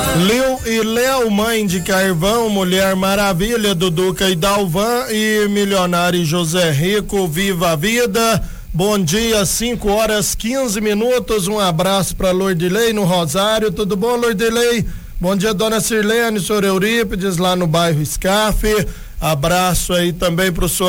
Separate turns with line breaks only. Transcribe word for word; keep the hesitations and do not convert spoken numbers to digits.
Lil e Léo, mãe de Carvão, Mulher Maravilha, Duduca e Dalvan e Milionário José Rico, Viva a Vida. Bom dia, cinco horas quinze minutos. Um abraço para Lordilei no Rosário. Tudo bom, Lordilei? Bom dia, dona Sirlene, senhor Eurípides, lá no bairro Scafe. Abraço aí também pro senhor